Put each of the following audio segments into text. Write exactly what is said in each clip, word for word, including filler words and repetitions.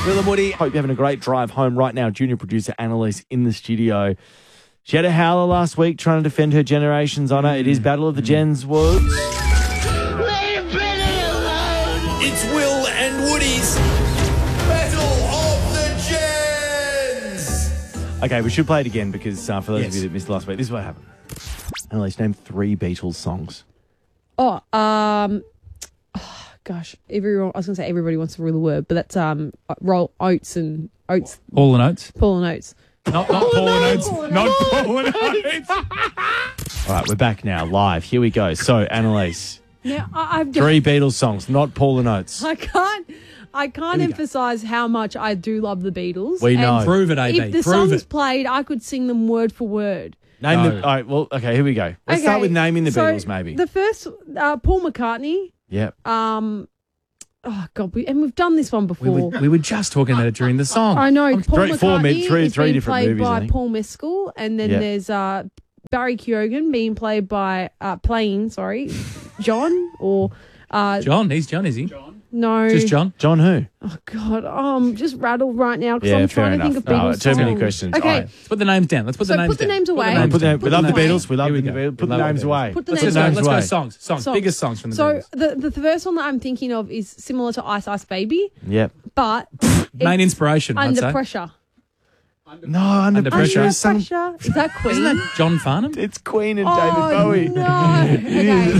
Will and Woody, hope you're having a great drive home right now. Junior producer Annalise in the studio. She had a howler last week trying to defend her generation's honour. It is Battle of the Gens Woods. Leave Benny alone! It's Will and Woody's Battle of the Gens! Okay, we should play it again because uh, for those Yes. of you that missed last week, this is what happened. Annalise, name three Beatles songs. Oh, um, oh, gosh, everyone. I was going to say everybody wants to rule the word, but that's um, roll oats and oats. Paul and Oates. Paul and Oates. Not, not Paul and Oates. Not Paul and Oates. All right, we're back now, live. Here we go. So, Annalise, Now I, I've three Beatles songs, not Paul and Oates. I can't. I can't emphasize how much I do love the Beatles. We and know. Prove it, A B. If the Prove songs it. played, I could sing them word for word. Name No. the. All right, well, okay, here we go. Let's Okay, start with naming the so Beatles, maybe. The first, uh, Paul McCartney. Yep. Um, oh God, we, and we've done this one We before. were, we were just talking about it during the song. I know Paul three- McCartney four mid- three- is three being different played movies, I by think. Paul Mescal, and then Yeah. there's uh, Barry Keoghan being played by uh, playing sorry, John or uh, John, he's John, is he? no, Just John? John who? Oh God, oh, I'm just rattled right now because Yeah, I'm fair trying to enough. think of Beatles No, too many songs. questions. Okay, All right. Let's put the names down. Let's put So the names put the down. names away. No, put the- Put we love the them away. Beatles. We love Here we the go. Beatles. Put We the love names the away. Beatles. Put the Let's names just go, away. let's go away. songs. Songs. Songs. Biggest songs from the So Beatles. the the first one that I'm thinking of is similar to Ice Ice Baby, Yep. but Main it's inspiration, I'd Under say. Pressure. No, under, Under pressure. Pressure. is some- Pressure is that Queen? Isn't that John Farnham? It's Queen and oh David Bowie. no!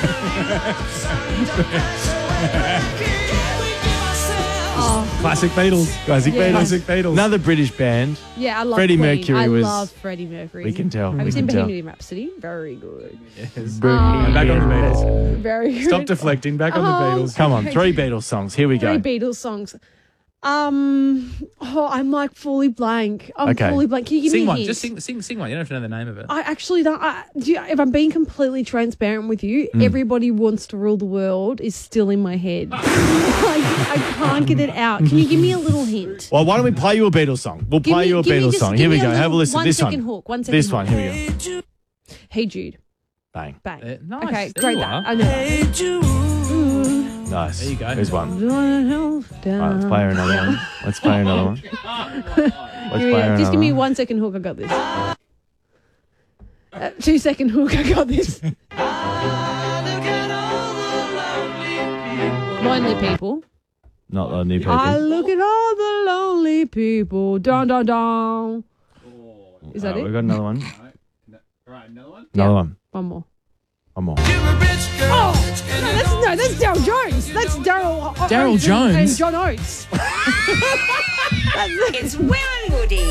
Okay. Oh, Classic Beatles. Classic Yeah. Beatles. Classic Beatles. Another British band. yeah, I love Freddie Queen. Mercury I was- love Freddie Mercury. We can tell. Have we you seen can tell. Bohemian Rhapsody? Very good. Yes. Um, And back on the Beatles. Very good. Stop deflecting. Back on the Um, Beatles. Come on, three Beatles songs. Here we go. Three Beatles songs. Um, oh, I'm like fully blank. I'm Okay. fully blank. Can you give Sing me a one. hint? Just sing, sing, sing one. You don't have to know the name of it. I actually don't. I, do you, if I'm being completely transparent with you, Mm. Everybody Wants to Rule the World is still in my head. like, I can't get it out. Can you give me a little hint? Well, why don't we play you a Beatles song? We'll Give play me- you a give me Beatles just- song. give Here we me a go. Have a little- listen. one This second one. hook, one second This one. hook. Here we go. Hey Jude. Bang. Bang. Uh, nice. Okay, There great. you That are. I know. Nice. There you go. There's one. All All right, let's play her another one. Let's play her another one. Let's play her Just give me another one second hook. I got this. Uh, two second hook. I got this. Lonely people. Not the new people. I look at all the lonely people. Dun dun dun. Is that All right, it? We've got another one. Right, another one? Another Yeah. one. One more. One more. Oh, no, that's no, that's Daryl Jones. That's Daryl. Daryl Oates and- Jones? and John Oates. It's Will and Woody.